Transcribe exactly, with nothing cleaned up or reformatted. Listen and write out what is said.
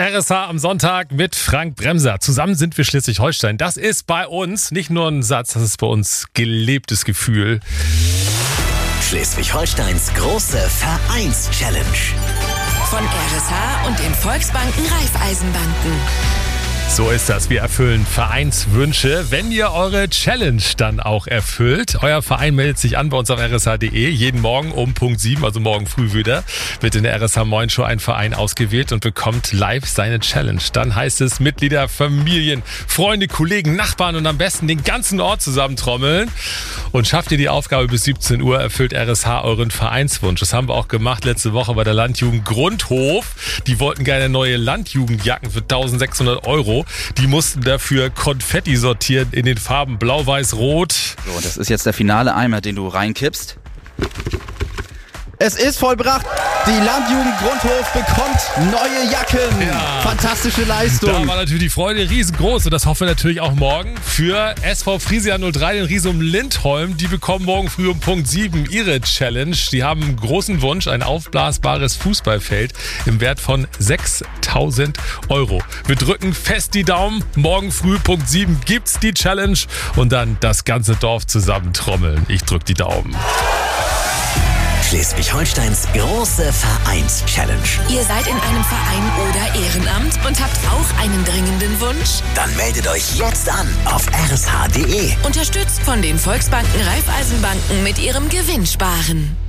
R S H am Sonntag mit Frank Bremser. Zusammen sind wir Schleswig-Holstein. Das ist bei uns nicht nur ein Satz, das ist bei uns gelebtes Gefühl. Schleswig-Holsteins große Vereins-Challenge. Von R S H und den Volksbanken Raiffeisenbanken. So ist das. Wir erfüllen Vereinswünsche, wenn ihr eure Challenge dann auch erfüllt. Euer Verein meldet sich an bei uns auf r s h punkt d e. Jeden Morgen um Punkt sieben, also morgen früh wieder, wird in der R S H Moin Show ein Verein ausgewählt und bekommt live seine Challenge. Dann heißt es Mitglieder, Familien, Freunde, Kollegen, Nachbarn und am besten den ganzen Ort zusammentrommeln. Und schafft ihr die Aufgabe bis siebzehn Uhr, erfüllt R S H euren Vereinswunsch. Das haben wir auch gemacht letzte Woche bei der Landjugend Grundhof. Die wollten gerne neue Landjugendjacken für eintausendsechshundert Euro. Die mussten dafür Konfetti sortieren in den Farben Blau, Weiß, Rot. So, das ist jetzt der finale Eimer, den du reinkippst. Es ist vollbracht. Die Landjugend Grundhof bekommt neue Jacken. Ja. Fantastische Leistung. Da war natürlich die Freude riesengroß und das hoffen wir natürlich auch morgen für S V Friesia null drei, den Riesum Lindholm. Die bekommen morgen früh um Punkt sieben ihre Challenge. Die haben einen großen Wunsch, ein aufblasbares Fußballfeld im Wert von sechstausend Euro. Wir drücken fest die Daumen. Morgen früh Punkt sieben gibt's die Challenge und dann das ganze Dorf zusammentrommeln. Ich drück die Daumen. Schleswig-Holsteins große Vereins-Challenge. Ihr seid in einem Verein oder Ehrenamt und habt auch einen dringenden Wunsch? Dann meldet euch jetzt an auf r s h punkt d e. Unterstützt von den Volksbanken Raiffeisenbanken mit ihrem Gewinnsparen.